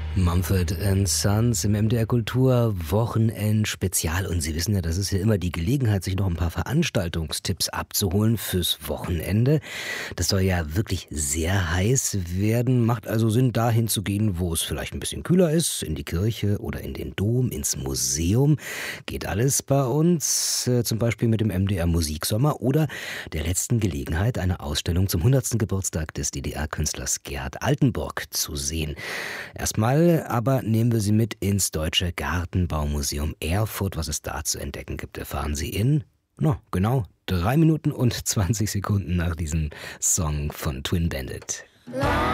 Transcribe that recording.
Mumford & Sons im MDR Kultur Wochenend-Spezial. Und Sie wissen ja, das ist ja immer die Gelegenheit, sich noch ein paar Veranstaltungstipps abzuholen fürs Wochenende. Das soll ja wirklich sehr heiß werden. Macht also Sinn, dahin zu gehen, wo es vielleicht ein bisschen kühler ist. In die Kirche oder in den Dom, ins Museum. Geht alles bei uns. Zum Beispiel mit dem MDR Musiksommer oder der letzten Gelegenheit, eine Ausstellung zum 100. Geburtstag des DDR-Künstlers Gerhard Altenburg zu sehen. Erstmal aber nehmen wir Sie mit ins Deutsche Gartenbaumuseum Erfurt. Was es da zu entdecken gibt, erfahren Sie in, genau 3 Minuten und 20 Sekunden nach diesem Song von Twin Bandit.